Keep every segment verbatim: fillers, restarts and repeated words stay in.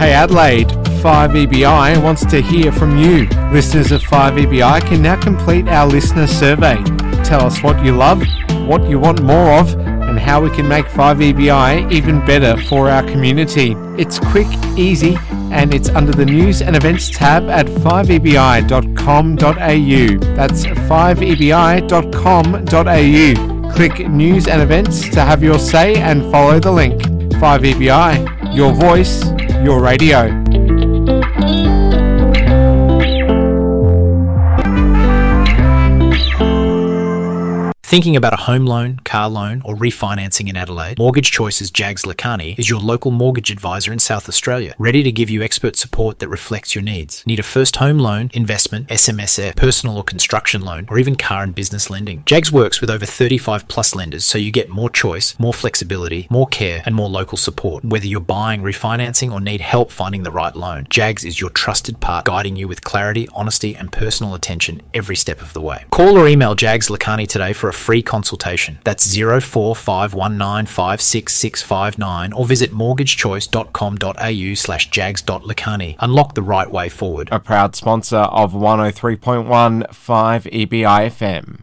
Hey Adelaide, five E B I wants to hear from you. Listeners of five E B I can now complete our listener survey. Tell us what you love, what you want more of, and how we can make five E B I even better for our community. It's quick, easy, and it's under the News and Events tab at five e b i dot com dot a u. That's five e b i dot com dot a u. Click News and Events to have your say and follow the link. five E B I, your voice, your radio. Thinking about a home loan, car loan, or refinancing in Adelaide? Mortgage Choice's Jags Lakani is your local mortgage advisor in South Australia, ready to give you expert support that reflects your needs. Need a first home loan, investment, S M S F, personal or construction loan, or even car and business lending? Jags works with over thirty-five plus lenders, so you get more choice, more flexibility, more care, and more local support. Whether you're buying, refinancing, or need help finding the right loan, Jags is your trusted part, guiding you with clarity, honesty, and personal attention every step of the way. Call or email Jags Lakani today for a free consultation. That's zero four five one nine five six six five nine or visit mortgage choice dot com dot a u slash jags dot lakani. Unlock the right way forward. A proud sponsor of one oh three point one five E B I F M.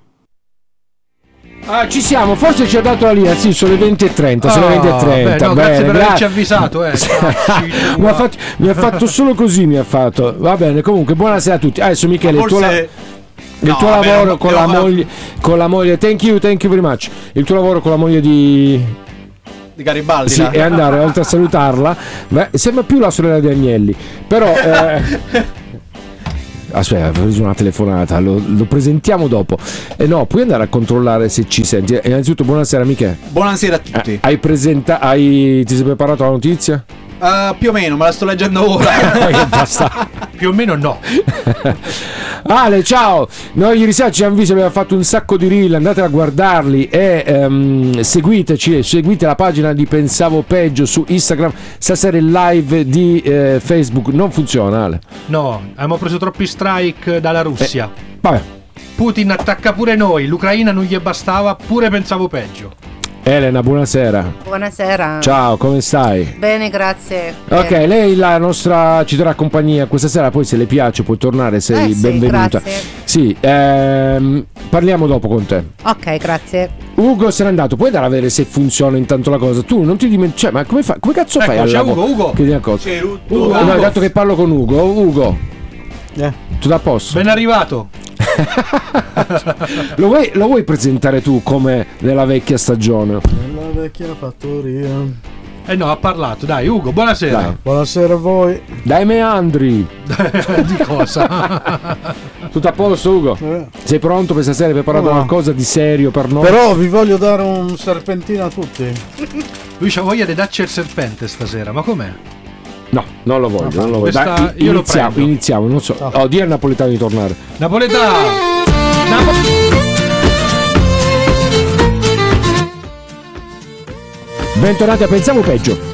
Ah, ci siamo, forse ci ha dato la linea, sì, sono le venti e trenta, sono le venti e trenta. Beh, no, bene, grazie per gra- averci avvisato, eh. mi, ha fatto, mi ha fatto solo così, mi ha fatto. Va bene, comunque, buonasera a tutti. Adesso Michele, il tuo, la- il No, tuo vabbè, lavoro no, con no, la no. moglie, con la moglie, thank you, thank you very much. Il tuo lavoro con la moglie di... Di Garibaldi, Sì, là. e andare oltre a salutarla, beh, sembra più la sorella di Agnelli, però... Eh, aspetta, ho preso una telefonata, lo, lo presentiamo dopo. E eh no, puoi andare a controllare se ci senti. E innanzitutto buonasera Michele. Buonasera a tutti. Eh, hai presenta- hai ti sei preparato la notizia? Uh, più o meno, me la sto leggendo ora. Più o meno no. Ale, ciao! Noi ieri sera ci hanno visto, abbiamo fatto un sacco di reel, andate a guardarli e um, seguiteci, seguite la pagina di Pensavo Peggio su Instagram. Stasera il live di eh, Facebook non funziona, Ale. No, abbiamo preso troppi strike dalla Russia. Eh, vabbè. Putin attacca pure noi, l'Ucraina non gli bastava, pure Pensavo Peggio. Elena, buonasera. Buonasera. Ciao, come stai? Bene, grazie. Ok, Bene. lei la nostra ci terrà compagnia questa sera, poi se le piace può tornare, sei Eh sì, benvenuta. grazie. Sì, ehm, parliamo dopo con te. Ok, grazie. Ugo se n'è andato, puoi andare a vedere se funziona intanto la cosa. Tu non ti dimentichi, cioè, ma come, fa, come cazzo Ecco, fai c'è al lavoro? Ugo, Ugo. Che ti accorgi? C'è Ugo. Ugo, no, dato che parlo con Ugo, Ugo, Eh. tutto a posto? Ben arrivato. lo, vuoi, lo vuoi presentare tu come nella vecchia stagione? Nella vecchia fattoria. Eh no, ha parlato, dai Ugo, buonasera. Dai. Buonasera a voi. Dai meandri. Di cosa? Tutto a posto Ugo? Eh. Sei pronto per stasera? Hai preparato No. qualcosa di serio per noi? Però vi voglio dare un serpentino a tutti. Lui c'ha voglia di darci il serpente stasera, ma com'è? No, non lo voglio, non lo voglio. questa Dai, io lo iniziamo, prendo. iniziamo, non so. Oh, di al napoletano di tornare. Napoletano! Napo- Bentornati a Pensavo Peggio.